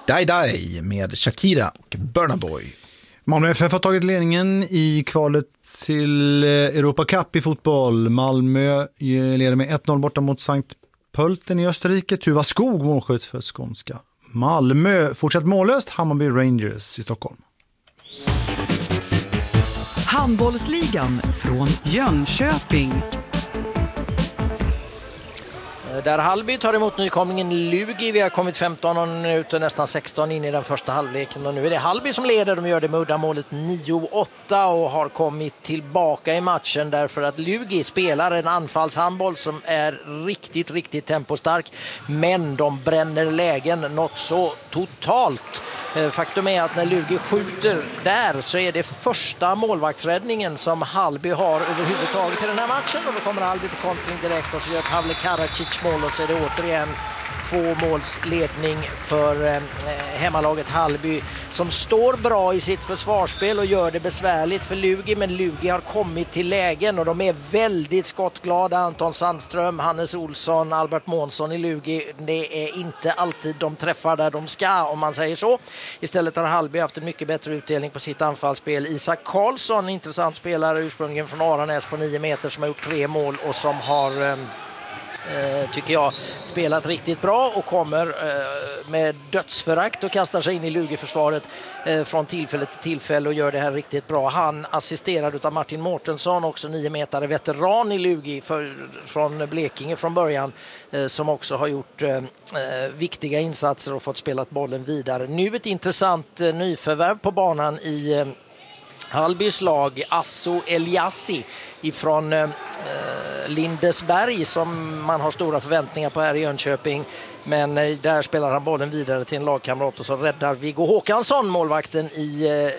Die Die med Shakira och Burna Boy. Malmö FF har tagit ledningen i kvalet till Europa Cup i fotboll. Malmö leder med 1-0 borta mot Sankt Pölten i Österrike. Tuva Skog målskytt för skånska. Malmö fortsatt mållöst. Hammarby Rangers i Stockholm. Handbollsligan från Jönköping. Där Hallby tar emot nykomlingen Lugi. Vi har kommit 15 minuter, nästan 16 in i den första halvleken. Och nu är det Hallby som leder. De gör det med uddamålet 9-8 och har kommit tillbaka i matchen därför att Lugi spelar en anfallshandboll som är riktigt tempostark. Men de bränner lägen något så totalt. Faktum är att när Lugi skjuter där så är det första målvaktsräddningen som Hallby har överhuvudtaget i den här matchen. Och då kommer Hallby på kontring direkt och så gör Pavle Karacic mål och så är det återigen 2-målsledning för hemmalaget Hallby som står bra i sitt försvarsspel och gör det besvärligt för Lugi, men Lugi har kommit till lägen och de är väldigt skottglada. Anton Sandström, Hannes Olsson, Albert Månsson i Lugi, det är inte alltid de träffar där de ska, om man säger så. Istället har Hallby haft en mycket bättre utdelning på sitt anfallsspel. Isak Karlsson, intressant spelare ursprungligen från Aranäs på 9 meter som har gjort 3 mål och som har tycker jag spelat riktigt bra och kommer med dödsförakt och kastar sig in i Lugi-försvaret från tillfälle till tillfälle och gör det här riktigt bra. Han assisterad av Martin Mårtensson, också 9 meter veteran i Lugi från Blekinge från början, som också har gjort viktiga insatser och fått spelat bollen vidare. Nu ett intressant nyförvärv på banan i Hallbys lag, Asso Eliassi ifrån Lindesberg, som man har stora förväntningar på här i Jönköping. Men där spelar han bollen vidare till en lagkamrat och så räddar Viggo Håkansson, målvakten i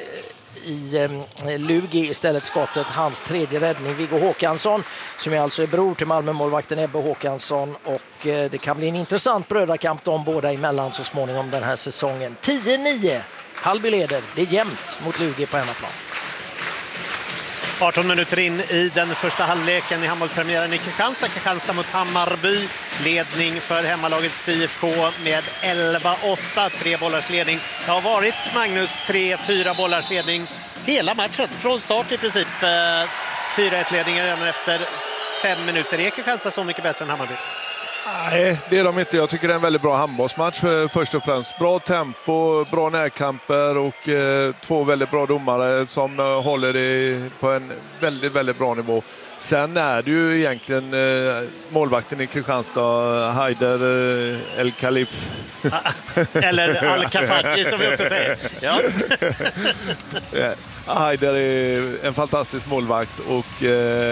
Lugi, istället skottet. Hans tredje räddning. Viggo Håkansson som är alltså är bror till Malmö-målvakten Ebbe Håkansson, och det kan bli en intressant brödrakamp de båda emellan så småningom den här säsongen. 10-9, Hallby leder. Det är jämnt mot Lugi på hemmaplan. 18 minuter in i den första halvleken i handbollspremiären i Kristianstad. Kristianstad mot Hammarby. Ledning för hemmalaget IFK med 11-8. 3 bollars ledning. Det har varit, Magnus, 3-4 bollars ledning hela matchen. Från start i princip. 4-1-ledningen redan efter 5 minuter. Är Kristianstad så mycket bättre än Hammarby? Nej, det är de inte. Jag tycker det är en väldigt bra handbollsmatch först och främst. Bra tempo, bra närkamper och 2 väldigt bra domare som håller det på en väldigt bra nivå. Sen är det ju egentligen målvakten i Kristianstad, Haider El Khalif. Eller Al-Kafaji som vi också säger. Ja. Haider är en fantastisk målvakt och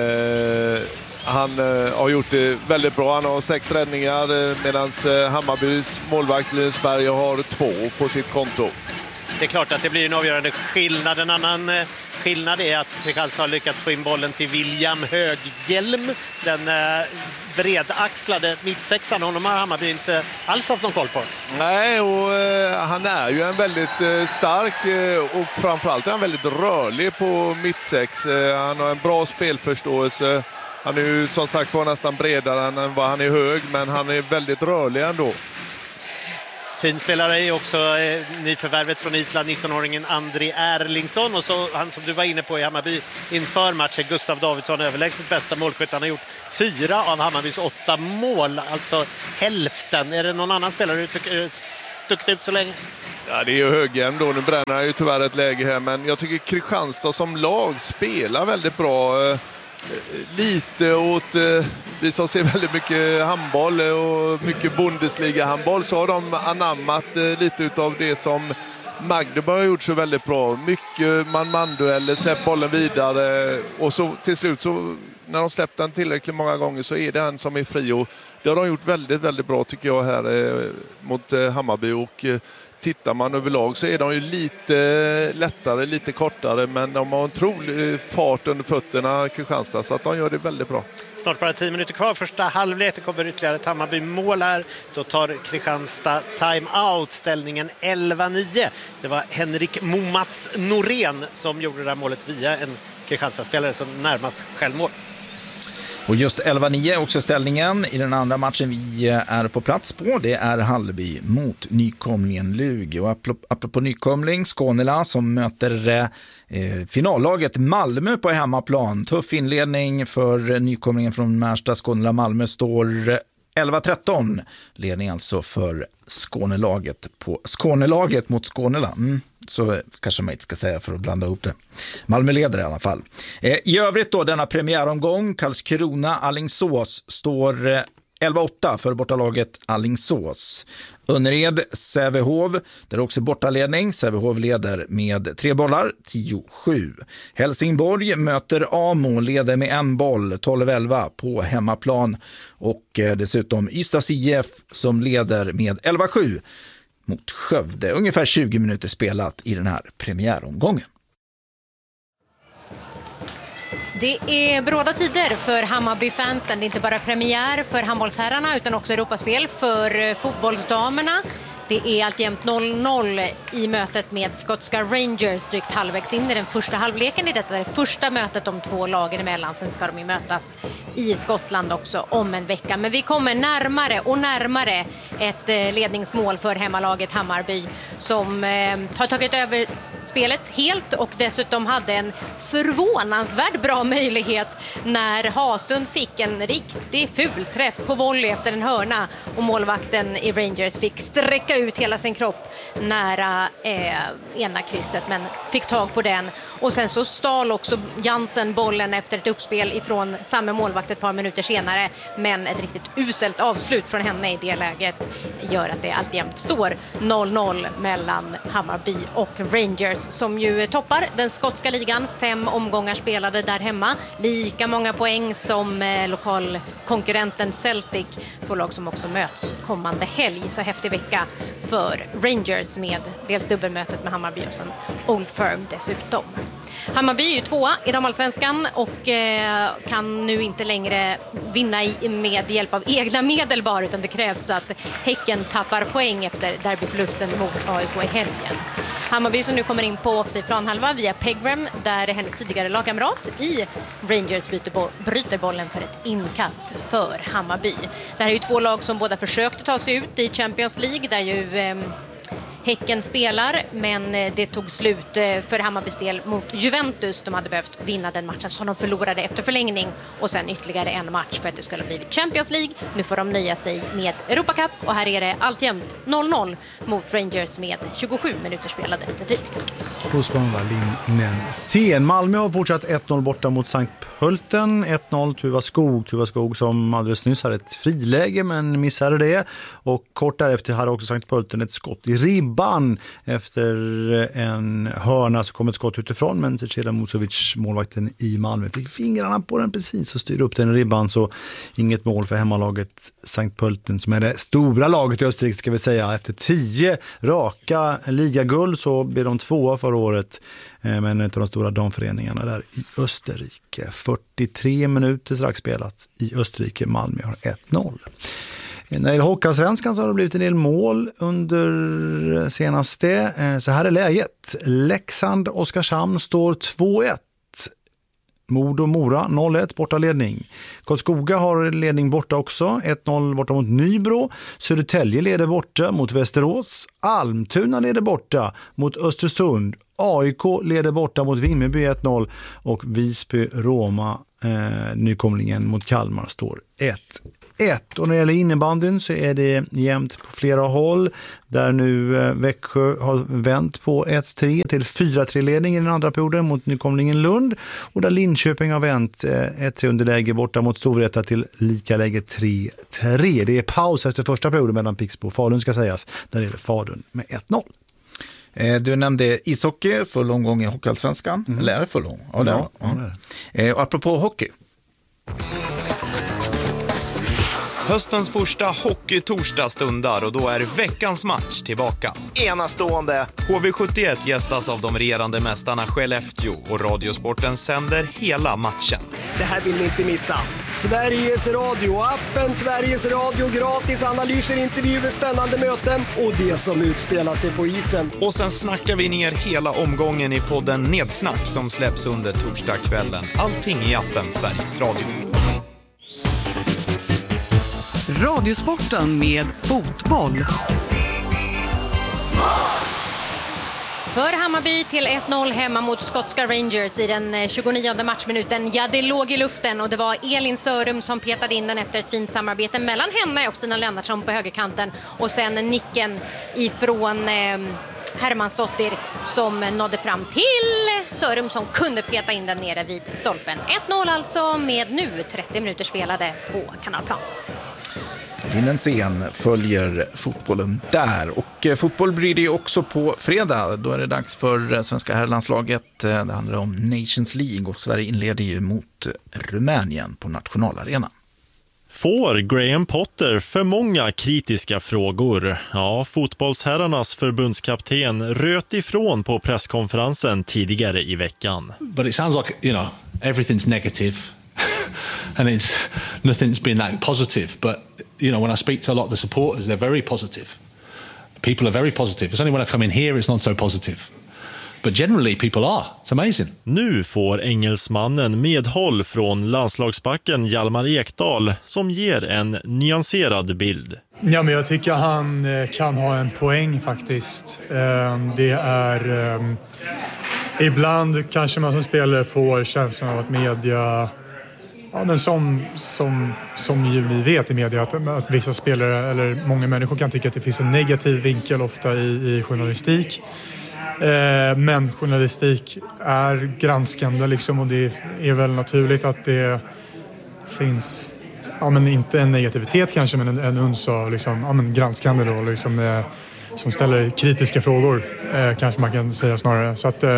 han har gjort det väldigt bra. Han har 6 räddningar medan Hammarbys målvakt Lindesberg har 2 på sitt konto. Det är klart att det blir en avgörande skillnad. En annan skillnad är att Kristianstad har lyckats få in bollen till William Höghjelm. Den bredaxlade mittsexan, honom har Hammarby inte alls haft någon koll på. Nej, och han är ju en väldigt stark och framförallt är han väldigt rörlig på mittsex. Han har en bra spelförståelse. Han är ju som sagt var nästan bredare än vad han är hög, men han är väldigt rörlig ändå. Fin spelare är också nyförvärvet från Island, 19-åringen Andri Erlingsson, och så han som du var inne på i Hammarby inför matchen, Gustav Davidsson, överlägset bästa målskytt. Han har gjort 4 av Hammarbys 8 mål, alltså hälften. Är det någon annan spelare du tycker stuckit ut så länge? Ja, det är ju Högen då. Nu bränner han ju tyvärr ett läge här, men jag tycker Kristianstad som lag spelar väldigt bra. Lite åt vi som ser väldigt mycket handboll och mycket Bundesliga-handboll, så har de anammat lite utav det som Magdeburg har gjort så väldigt bra. Mycket man-dueller, släpp bollen vidare och så till slut så när de släppt den tillräckligt många gånger så är det en som är fri, och det har de gjort väldigt bra tycker jag här mot Hammarby. Och tittar man överlag så är de ju lite lättare, lite kortare, men de har en otrolig fart under fötterna, Kristianstad, så att de gör det väldigt bra. Snart bara 10 minuter kvar. Första halvlek, det kommer ytterligare ett Hammarby-mål här. Då tar Kristianstad time-out, ställningen 11-9. Det var Henrik Momats Norén som gjorde det här målet via en Kristianstad-spelare som närmast självmål. Och just 11-9 är också ställningen i den andra matchen vi är på plats på. Det är Hallby mot nykomlingen Lugi. Och apropå nykomling, Skånela som möter finallaget Malmö på hemmaplan. Tuff inledning för nykomlingen från Märsta. Skånela Malmö står 11-13. Ledning alltså för Skånelaget mot Skånela. Så kanske man inte ska säga för att blanda ihop det. Malmö leder i alla fall. I övrigt då, denna premiäromgång, Karlskrona-Alingsås står 11-8 för bortalaget Alingsås. Önnered, Sävehof, där är också bortaledning. Sävehof leder med 3 bollar, 10-7. Helsingborg möter Amo, leder med 1 boll, 12-11 på hemmaplan. Och dessutom Ystads IF som leder med 11-7 mot Skövde. Ungefär 20 minuter spelat i den här premiäromgången. Det är bråda tider för Hammarby-fansen. Det är inte bara premiär för handbollsherrarna utan också Europaspel för fotbollsdamerna. Det är alltjämt 0-0 i mötet med skotska Rangers drygt halvvägs in i den första halvleken. I detta är det första mötet de 2 lagen emellan. Sen ska de ju mötas i Skottland också om en vecka. Men vi kommer närmare och närmare ett ledningsmål för hemmalaget Hammarby som har tagit över spelet helt och dessutom hade en förvånansvärt bra möjlighet när Hasund fick en riktig fulträff på volley efter en hörna och målvakten i Rangers fick sträcka ut hela sin kropp nära ena krysset men fick tag på den och sen så stal också Jansen bollen efter ett uppspel ifrån samma målvakt ett par minuter senare, men ett riktigt uselt avslut från henne i det läget gör att det alltjämt står 0-0 mellan Hammarby och Rangers som ju toppar den skotska ligan. 5 omgångar spelade där hemma, lika många poäng som lokalkonkurrenten Celtic, 2 lag som också möts kommande helg. Så häftig vecka för Rangers med dels dubbelmötet med Hammarby och sen Old Firm dessutom. Hammarby är ju 2 i damallsvenskan och kan nu inte längre vinna med hjälp av egna medel bara, utan det krävs att Häcken tappar poäng efter derbyförlusten mot AIK i helgen. Hammarby som nu kommer in på offensiv planhalva via Pegram, där hennes tidigare lagkamrat i Rangers bryter bollen för ett inkast för Hammarby. Det här är ju 2 lag som båda försökte ta sig ut i Champions League, där ju Häcken spelar, men det tog slut för Hammarbys del mot Juventus. De hade behövt vinna den matchen som de förlorade efter förlängning och sen ytterligare en match för att det skulle ha blivit Champions League. Nu får de nöja sig med Europa Cup och här är det alltjämt 0-0 mot Rangers med 27 minuter spelade lite drygt. Då ska man vara sen. Malmö har fortsatt 1-0 borta mot Sankt Pölten. 1-0 Tuva Skog som alldeles nyss hade ett friläge men missade det. Och kort därefter hade också Sankt Pölten ett skott i ribban. Efter en hörna så kom ett skott utifrån, men Zeceda Musovic, målvakten i Malmö, fick fingrarna på den precis och styrde upp den i ribban, så inget mål för hemmalaget Sankt Pölten som är det stora laget i Österrike ska vi säga. Efter 10 raka ligaguld så blev de 2 förra året, men ett av de stora damföreningarna där i Österrike. 43 minuter strax spelat i Österrike. Malmö har 1-0. När det gäller Hockeyallsvenskan så har det blivit en del mål under senaste. Så här är läget. Leksand-Oskarshamn står 2-1. Modo-Mora 0-1 bortaledning. Karlskoga har ledning borta också. 1-0 borta mot Nybro. Södertälje leder borta mot Västerås. Almtuna leder borta mot Östersund. AIK leder borta mot Vimmerby 1-0. Och Visby-Roma, nykomlingen mot Kalmar, står 1-1. Och när det gäller innebandyn så är det jämnt på flera håll. Där nu Växjö har vänt på 1-3 till 4-3 ledning i den andra perioden mot nykomlingen Lund. Och där Linköping har vänt 1-3 underläge borta mot Storvreta till lika läge 3-3. Det är paus efter första perioden mellan Pixbo och Falun ska sägas. Där är det Falun med 1-0. Du nämnde ishockey, full omgång i Hockeyallsvenskan. Eller är det full omgång? Ja, det är det. Och apropå hockey. Höstens första hockey-torsdag stundar och då är veckans match tillbaka. Enastående! HV71 gästas av de regerande mästarna Skellefteå och Radiosporten sänder hela matchen. Det här vill ni inte missa. Sveriges Radio, appen Sveriges Radio, gratis analyser, intervjuer, spännande möten och det som utspelar sig på isen. Och sen snackar vi ner hela omgången i podden Nedsnack som släpps under torsdagskvällen. Allting i appen Sveriges Radio. Radiosporten med fotboll. För Hammarby till 1-0 hemma mot skotska Rangers i den 29:e matchminuten. Ja, det låg i luften och det var Elin Sörum som petade in den efter ett fint samarbete mellan henne och Stina Lennartsson på högerkanten. Och sen nicken ifrån Hermansdottir som nådde fram till Sörum som kunde peta in den nere vid stolpen. 1-0 alltså med nu 30 minuter spelade på Kanalplan. Rinnen Sen följer fotbollen där. Och fotboll blir det ju också på fredag. Då är det dags för svenska herrlandslaget. Det handlar om Nations League och Sverige inleder ju mot Rumänien på nationalarenan. Får Graham Potter för många kritiska frågor? Ja, fotbollsherrarnas förbundskapten röt ifrån på presskonferensen tidigare i veckan. But it sounds like, everything's negative. And nothing's been that positive, but when I speak to a lot of the supporters, they're very positive. People are very positive. It's only when I come in here it's not so positive. But generally people are. It's amazing. Nu får engelsmannen medhåll från landslagsbacken Hjalmar Ekdal som ger en nyanserad bild. Ja, men jag tycker han kan ha en poäng faktiskt. Det är ibland kanske man som spelare får känslan av att media, men som ju ni vet i media, att vissa spelare eller många människor kan tycka att det finns en negativ vinkel ofta i journalistik. Men journalistik är granskande liksom, och det är väl naturligt att det finns, men inte en negativitet kanske, men en uns av liksom, granskande då, liksom, som ställer kritiska frågor, kanske man kan säga snarare. Så att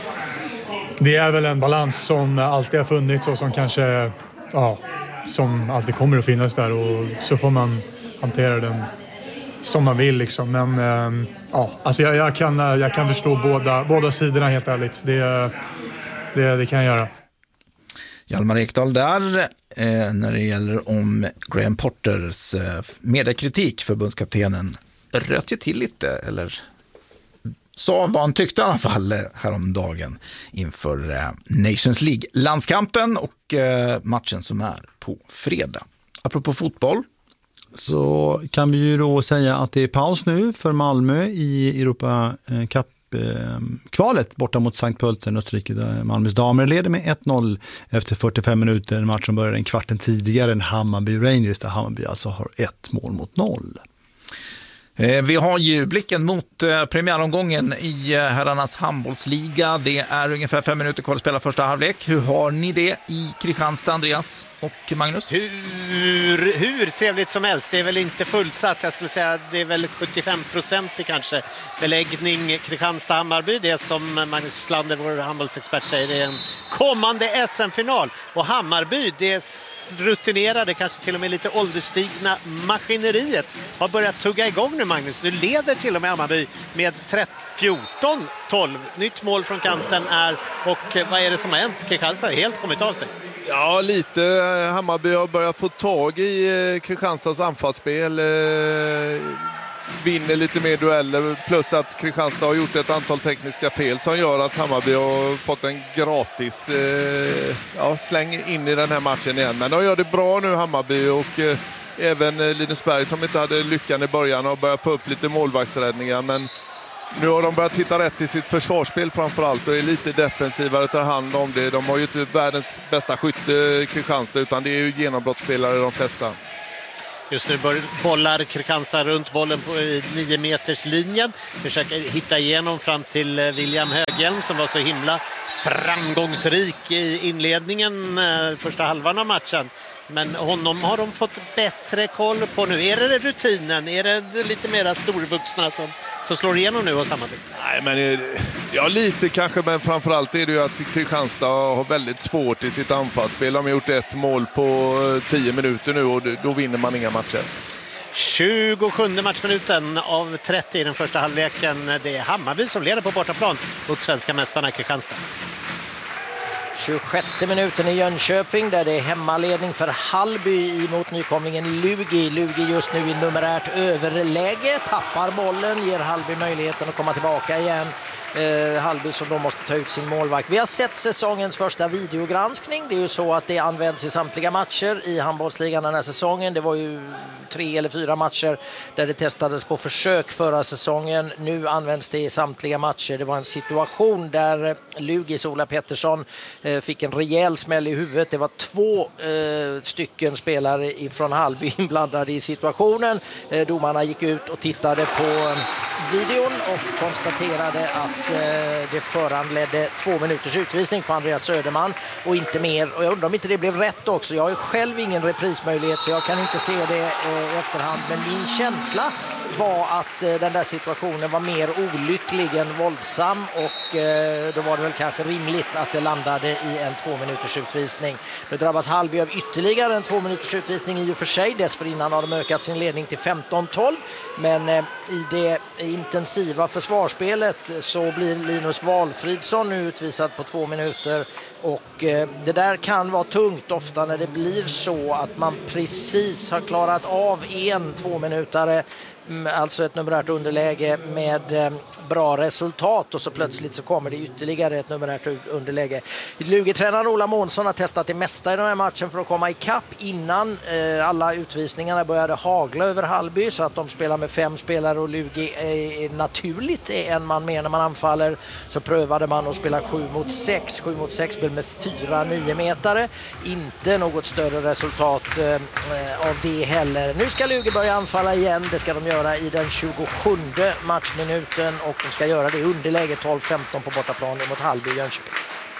det är väl en balans som alltid har funnits och som kanske som alltid kommer att finnas där, och så får man hantera den som man vill liksom. Men alltså jag kan förstå båda sidorna helt ärligt. Det kan jag göra. Hjalmar Ekdal där när det gäller om Graham Potters mediekritik. Förbundskaptenen röt ju till lite, eller sa vad han tyckte i alla fall häromdagen inför Nations League-landskampen och matchen som är på fredag. Apropå fotboll, så kan vi ju då säga att det är paus nu för Malmö i Europa Cup-kvalet borta mot Sankt Pölten, Österrike, där Malmös damer leder med 1-0 efter 45 minuter. En match som började en kvarten tidigare än Hammarby Rangers, där Hammarby alltså har 1-0. Vi har ju blicken mot premiäromgången i herrarnas handbollsliga. Det är ungefär 5 minuter kvar att spela första halvlek. Hur har ni det i Kristianstad, Andreas och Magnus? Hur trevligt som helst. Det är väl inte fullsatt. Jag skulle säga att det är väl 75% kanske beläggning. Kristianstad-Hammarby, det som Magnus Slander, vår handbollsexpert, säger är en kommande SM-final. Och Hammarby, det rutinerade, kanske till och med lite ålderstigna maskineriet har börjat tugga igång nu, Magnus. Du leder till och med Hammarby med 14-12. Nytt mål från kanten och vad är det som har hänt? Kristianstad har helt kommit av sig. Ja, lite. Hammarby har börjat få tag i Kristianstads anfallsspel. Vinner lite mer dueller, plus att Kristianstad har gjort ett antal tekniska fel som gör att Hammarby har fått en gratis släng in i den här matchen igen. Men de gör det bra nu, Hammarby, och även Linus Berg som inte hade lyckan i början har börjat få upp lite målvaktsräddningar, men nu har de börjat hitta rätt i sitt försvarsspel framförallt och är lite defensivare, tar hand om det. De har ju inte världens bästa skytte, Kristianstad, utan det är ju genombrottsspelare de flesta. Just nu bollar Kristianstad runt bollen på 9-meterslinjen. Försöker hitta igenom fram till William Höghjelm som var så himla framgångsrik i inledningen, första halvan av matchen. Men honom har de fått bättre koll på nu. Är det rutinen? Är det lite mera storvuxna som slår igenom nu och samarbete? Nej, men ja, lite kanske, men framförallt är det ju att Kristianstad har väldigt svårt i sitt anfallsspel. De har gjort 1 mål på 10 minuter nu och då vinner man inga matcher. 27 matchminuten av 30 i den första halvleken. Det är Hammarby som leder på bortaplan mot svenska mästarna Kristianstad. 26 minuten i Jönköping där det är hemmaledning för Hallby mot nykomlingen Lugi. Lugi just nu i numerärt överläge, tappar bollen, ger Hallby möjligheten att komma tillbaka igen. Hallby som då måste ta ut sin målvakt. Vi har sett säsongens första videogranskning. Det är ju så att det används i samtliga matcher i handbollsligan den här säsongen. Det var ju 3 eller 4 matcher där det testades på försök förra säsongen. Nu används det i samtliga matcher. Det var en situation där Lugis Ola Pettersson fick en rejäl smäll i huvudet. Det var 2 stycken spelare från Hallby inblandade i situationen. Domarna gick ut och tittade på videon och konstaterade att det föranledde 2 minuters utvisning på Andreas Söderman och inte mer. Och jag undrar om inte det blev rätt också. Jag har själv ingen reprismöjlighet så jag kan inte se det i efterhand. Men min känsla var att den där situationen var mer olycklig än våldsam och då var det väl kanske rimligt att det landade i en 2 minuters utvisning. Nu drabbas Hallby av ytterligare en 2 minuters utvisning i och för sig. Dessförinnan har de ökat sin ledning till 15-12. Men i det intensiva försvarsspelet så blir Linus Valfridsson nu utvisad på 2 minuter. Och det där kan vara tungt ofta när det blir så att man precis har klarat av en 2-minutare, alltså ett numerärt underläge med bra resultat och så plötsligt så kommer det ytterligare ett numerärt underläge. Lugi-tränaren Ola Månsson har testat det mesta i den här matchen för att komma i kapp innan alla utvisningarna började hagla över Hallby så att de spelar med 5 spelare och Lugi är naturligt en man mer när man anfaller. Så prövade man att spela 7 mot 6. 7 mot 6 spel med 4 9-metare. Inte något större resultat av det heller. Nu ska Lugi börja anfalla igen. Det ska de göra i den 27 matchminuten och de ska göra det i underläge 12-15 på bortaplan mot Hallby Jönköping.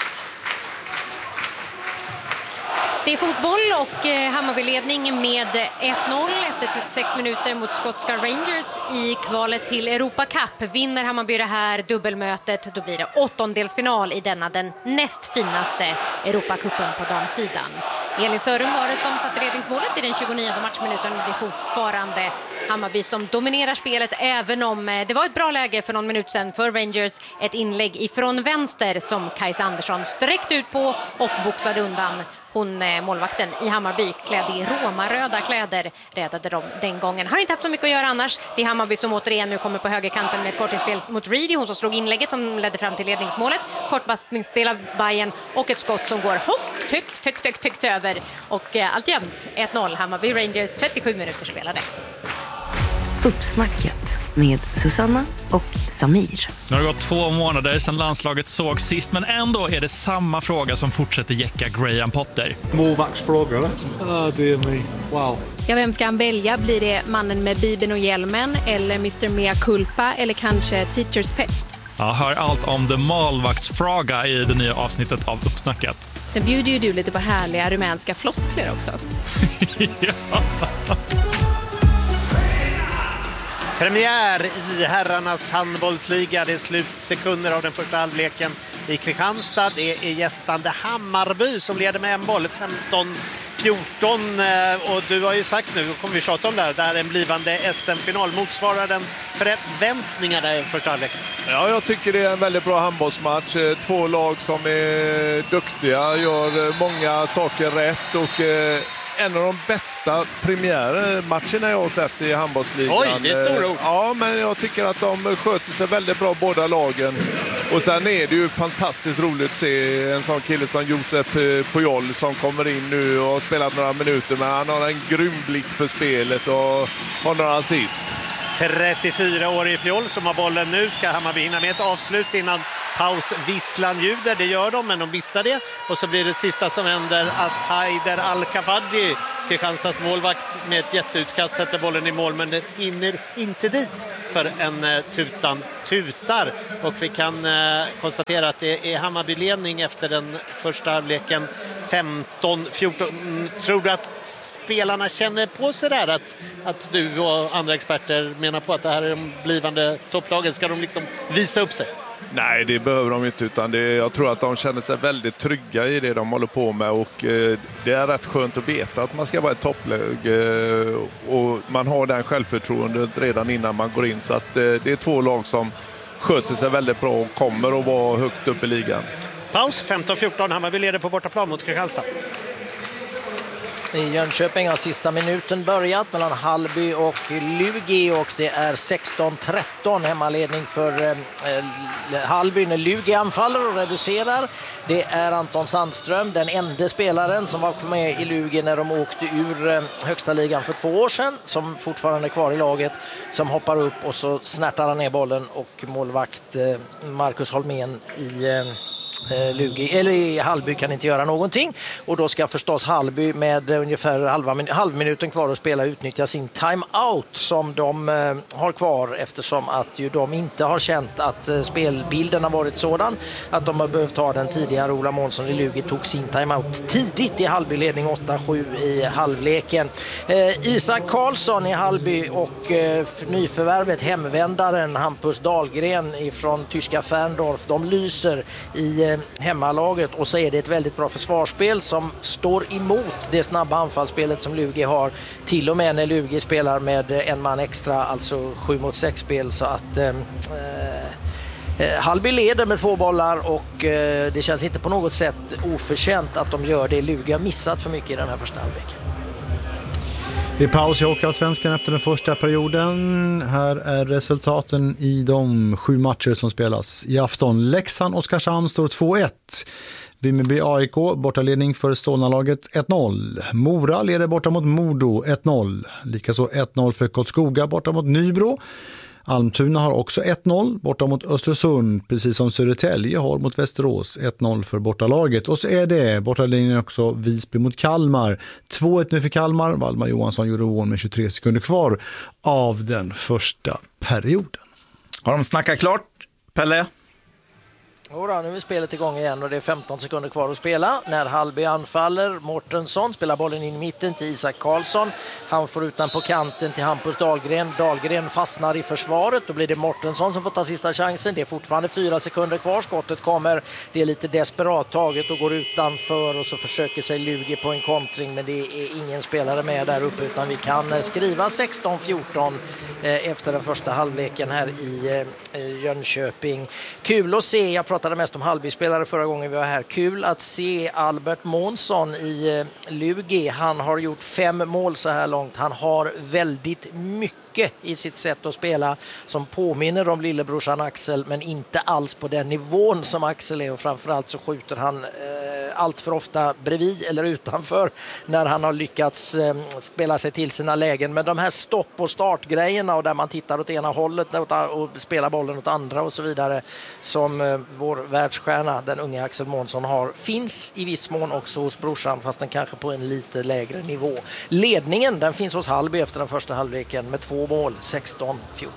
Det är fotboll och Hammarby-ledning med 1-0 efter 36 minuter mot skotska Rangers i kvalet till Europa Cup. Vinner Hammarby det här dubbelmötet, då blir det 8-delsfinal i denna den näst finaste Europacupen på damsidan. Elin Sörum var det som satte ledningsmålet i den 29 matchminuten. Det är fortfarande Hammarby som dominerar spelet, även om det var ett bra läge för någon minut sedan för Rangers. Ett inlägg ifrån vänster som Kajsa Andersson sträckte ut på och boxade undan. Hon, målvakten i Hammarby, klädd i romaröda kläder, räddade dem den gången. Har inte haft så mycket att göra annars. Det är Hammarby som återigen nu kommer på högerkanten med ett kortspel mot Reedy. Hon som slog inlägget som ledde fram till ledningsmålet. Kortpassningsspel av Bayern och ett skott som går högt över. Och alltjämt 1-0 Hammarby Rangers, 37 minuter spelade. Uppsnacket med Susanna och Samir. Nu har det gått 2 månader sedan landslaget såg sist, men ändå är det samma fråga som fortsätter jäcka Graham Potter. Målvaktsfråga, eller? Det är mig. Wow. Ja, vem ska han välja? Blir det mannen med bibeln och hjälmen eller Mr. Mea Culpa eller kanske Teacher's Pet? Jag hör allt om The målvaktsfråga i det nya avsnittet av Uppsnacket. Sen bjuder ju du lite på härliga rumänska floskler också. Ja. Premiär i herrarnas handbollsliga. Det är slutsekunder av den första halvleken i Kristianstad. Det är gästande Hammarby som leder med en boll, 15-14. Och du har ju sagt nu, kommer vi tjata om det här, där en blivande SM-final motsvarar den förväntningar där i första halvleken. Ja, jag tycker det är en väldigt bra handbollsmatch. 2 lag som är duktiga, gör många saker rätt och en av de bästa premiärmatcherna jag har sett i handbollsligan. Oj, det är stora ord. Ja, men jag tycker att de sköter sig väldigt bra båda lagen. Och sen är det ju fantastiskt roligt att se en sån kille som Josef Pujol som kommer in nu och har spelat några minuter, men han har en grym blick för spelet och har några assist. 34 år i Pjol som har bollen nu. Ska Hammarby hinna med ett avslut innan pausvisslan ljuder? Det gör de, men de missar det. Och så blir det sista som händer att Haider Al-Kafadji, Kristianstads målvakt, med ett jätteutkast sätter bollen i mål, men den hinner inte dit för en tutan tutar. Och vi kan konstatera att det är Hammarby-ledning efter den första halvleken 15-14. Tror du att spelarna känner på sig där att du och andra experter menar på att det här är de blivande topplagen? Ska de liksom visa upp sig? Nej, det behöver de inte, utan jag tror att de känner sig väldigt trygga i det de håller på med, och det är rätt skönt att veta att man ska vara ett toppläge och man har den självförtroendet redan innan man går in, så att det är 2 lag som sköter sig väldigt bra och kommer att vara högt upp i ligan. Paus, 15-14. Hammarby leder på bortaplan mot Kristianstad. I Jönköping har sista minuten börjat mellan Hallby och Lugi och det är 16-13 hemmaledning för Hallby när Lugi anfaller och reducerar. Det är Anton Sandström, den enda spelaren som var med i Lugi när de åkte ur högsta ligan för 2 år sedan, som fortfarande är kvar i laget, som hoppar upp och så snärtar han ner bollen och målvakt Marcus Holmén i Hallby kan inte göra någonting och då ska förstås Hallby med ungefär halvminuten kvar att spela utnyttja sin timeout som de har kvar eftersom att ju de inte har känt att spelbilden har varit sådan att de har behövt ta den tidigare. Ola Månsson i Lugi tog sin timeout tidigt i Hallby-ledning 8-7 i halvleken. Isak Karlsson i Hallby och nyförvärvet hemvändaren Hampus Dahlgren ifrån tyska Ferndorf, de lyser i hemmalaget och så är det ett väldigt bra försvarsspel som står emot det snabba anfallsspelet som Lugi har, till och med när Lugi spelar med en man extra, alltså 7-mot-6 spel, så att Hallby leder med 2 bollar och det känns inte på något sätt oförtjänt att de gör det. Lugi har missat för mycket i den här första halvleken. Det är paus i Hockeyallsvenskan efter den första perioden. Här är resultaten i de 7 matcher som spelas i afton. Leksand-Oskarshamn står 2-1. Vimmerby AIK bortaledning för Solnalaget 1-0. Mora leder borta mot Modo 1-0. Likaså 1-0 för Karlskoga borta mot Nybro. Almtuna har också 1-0 borta mot Östersund, precis som Södertälje har mot Västerås. 1-0 för bortalaget. Och så är det bortalinjen också Visby mot Kalmar. 2-1 nu för Kalmar. Valmar Johansson gjorde mål med 23 sekunder kvar av den första perioden. Har de snackat klart, Pelle? Jodå, nu är spelet igång igen och det är 15 sekunder kvar att spela. När Hallby anfaller, Mårtensson spelar bollen in i mitten till Isak Karlsson. Han får ut den på kanten till Hampus Dahlgren. Dahlgren fastnar i försvaret. Då blir det Mårtensson som får ta sista chansen. Det är fortfarande 4 sekunder kvar. Skottet kommer. Det är lite desperat taget och går utanför och så försöker sig Lugi på en kontring. Men det är ingen spelare med där uppe utan vi kan skriva 16-14 efter den första halvleken här i Jönköping. Kul att se, jag pratade mest om Hallby-spelare förra gången vi var här. Kul att se Albert Månsson i Lugi. Han har gjort 5 mål så här långt. Han har väldigt mycket i sitt sätt att spela som påminner om lillebrorsan Axel, men inte alls på den nivån som Axel är, och framförallt så skjuter han allt för ofta bredvid eller utanför när han har lyckats spela sig till sina lägen. Men de här stopp- och startgrejerna och där man tittar åt ena hållet och spelar bollen åt andra och så vidare som vår världsstjärna, den unga Axel Månsson har, finns i viss mån också hos brorsan, fast den kanske på en lite lägre nivå. Ledningen, den finns hos Hallby efter den första halvleken med 2 mål, 16-14.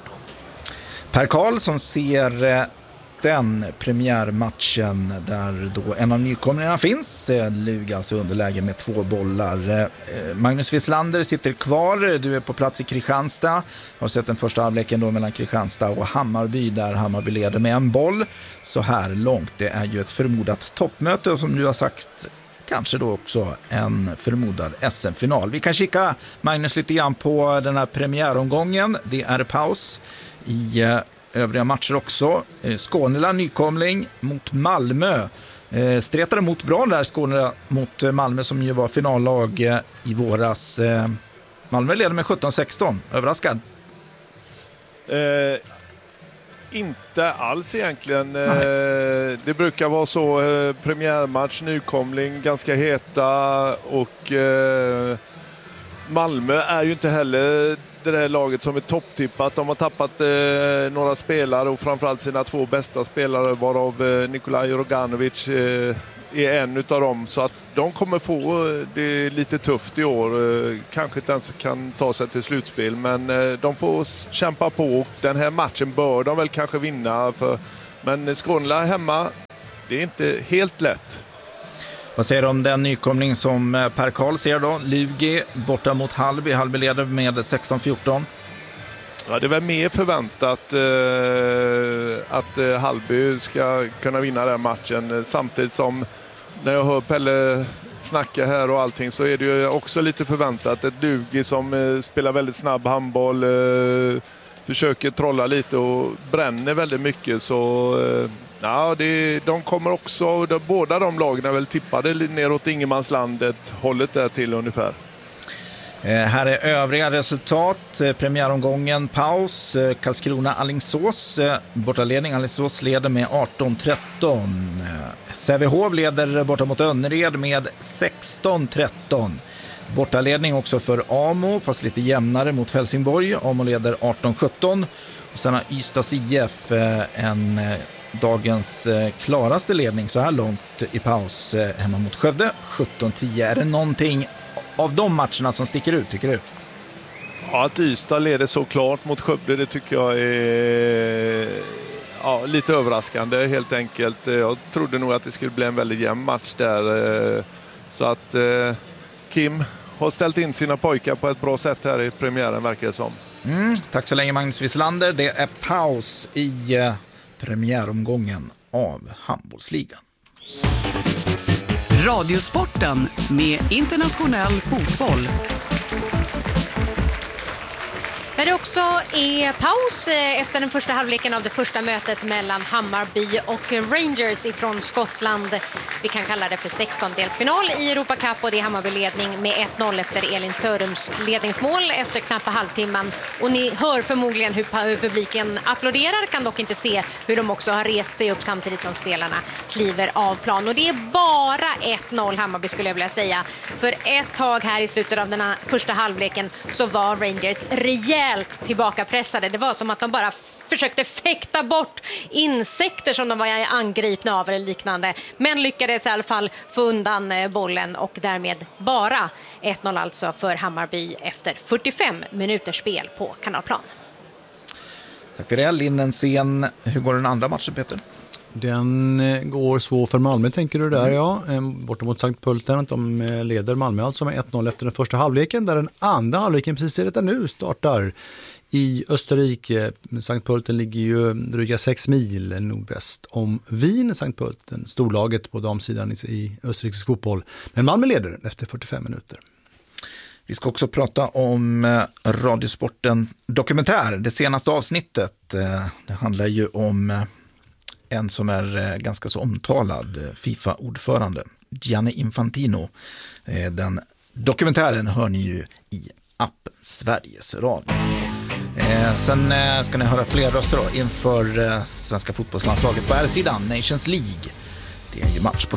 Per Karl som ser den premiärmatchen där då en av nykomlingarna finns. Lugi alltså underläge med 2 bollar. Magnus Wislander sitter kvar. Du är på plats i Kristianstad. Har sett den första halvleken då mellan Kristianstad och Hammarby där Hammarby leder med 1 boll. Så här långt. Det är ju ett förmodat toppmöte och som du har sagt kanske då också en förmodad SM-final. Vi kan kika, Magnus, lite grann på den här premiäromgången. Det är paus i övriga matcher också. Skånela nykomling mot Malmö. Stretade mot bra där Skånela mot Malmö som ju var finallag i våras. Malmö leder med 17-16. Överraskad? Inte alls egentligen. Det brukar vara så. Premiärmatch, nykomling, ganska heta och Malmö är ju inte heller det där laget som är topptippat. De har tappat några spelare och framförallt sina 2 bästa spelare, varav Nikolaj Roganovic är en utav dem. Så att de kommer få det lite tufft i år. Kanske inte ens kan ta sig till slutspel, men de får kämpa på. Den här matchen bör de väl kanske vinna. Men Skånela hemma, det är inte helt lätt. Vad säger du om den nykomling som Per Karl ser då? Lugi borta mot Hallby. Hallby leder med 16-14. Ja, det är väl mer förväntat att Hallby ska kunna vinna den matchen. Samtidigt som när jag hör Pelle snacka här och allting så är det ju också lite förväntat. Ett Lugi som spelar väldigt snabb handboll, försöker trolla lite och bränner väldigt mycket. Så Ja, de kommer också, båda de lagen är väl tippade neråt Ingenmanslandet hållet där till ungefär. Här är övriga resultat. Premiäromgången paus. Karlskrona-Alingsås. Bortaledning. Alingsås leder med 18-13. Sävehof leder borta mot Önnered med 16-13. Bortaledning också för Amo, fast lite jämnare mot Helsingborg. Amo leder 18-17. Och sen har Ystads IF en dagens klaraste ledning så här långt i paus hemma mot Skövde. 17-10. Är det någonting av de matcherna som sticker ut, tycker du? Ja, att Ystad leder så klart mot Skövde, det tycker jag är lite överraskande helt enkelt. Jag trodde nog att det skulle bli en väldigt jämn match där. Så att Kim har ställt in sina pojkar på ett bra sätt här i premiären, verkar det som. Tack så länge Magnus Wislander. Det är paus i premiäromgången av handbollsligan. Radiosporten med internationell fotboll. När det också är paus efter den första halvleken av det första mötet mellan Hammarby och Rangers ifrån Skottland. Vi kan kalla det för 16-delsfinal i Europa Cup och det är Hammarby ledning med 1-0 efter Elin Sörums ledningsmål efter knappt halvtimman. Och ni hör förmodligen hur publiken applåderar, kan dock inte se hur de också har rest sig upp samtidigt som spelarna kliver av plan. Och det är bara 1-0 Hammarby skulle jag vilja säga. För ett tag här i slutet av den här första halvleken så var Rangers rejält tillbakapressade. Det var som att de bara försökte fäkta bort insekter som de var angripna av eller liknande. Men lyckades i alla fall få undan bollen och därmed bara 1-0 alltså för Hammarby efter 45 minuters spel på Kanalplan. Tack för det, Linnensén. Hur går den andra matchen, Peter? Den går så för Malmö, tänker du där, ja. Borta mot Sankt Pölten, de leder Malmö alltså med 1-0 efter den första halvleken, där den andra halvleken precis är det nu startar i Österrike. Sankt Pölten ligger ju dryga 6 mil nordväst om Wien. Sankt Pölten, storlaget på damsidan i österrikisk fotboll. Men Malmö leder efter 45 minuter. Vi ska också prata om Radiosporten Dokumentär, det senaste avsnittet. Det handlar ju om en som är ganska så omtalad FIFA-ordförande, Gianni Infantino. Den dokumentären hör ni ju i appen Sveriges Radio. Sen ska ni höra fler röster då inför svenska fotbollslandslaget på här sidan, Nations League. Det är ju match på